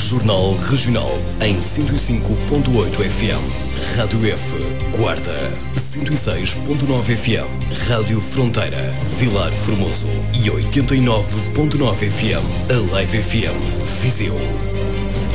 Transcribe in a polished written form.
Jornal Regional em 105.8 FM. Rádio F, Guarda. 106.9 FM. Rádio Fronteira, Vilar Formoso. E 89.9 FM, Alive FM, Viseu.